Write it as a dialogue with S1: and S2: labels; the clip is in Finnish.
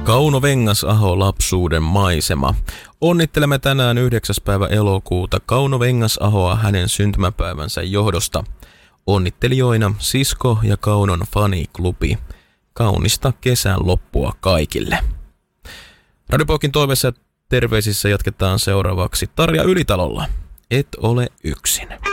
S1: Kauno Vengasaho, lapsuuden maisema. Onnittelemme tänään 9. päivä elokuuta Kauno Vengasahoa hänen syntymäpäivänsä johdosta. Onnittelijoina Sisko ja Kaunon faniklubi. Kaunista kesän loppua kaikille. Radiopokin toiveessa terveisissä jatketaan seuraavaksi Tarja Ylitalolla. Et ole yksin.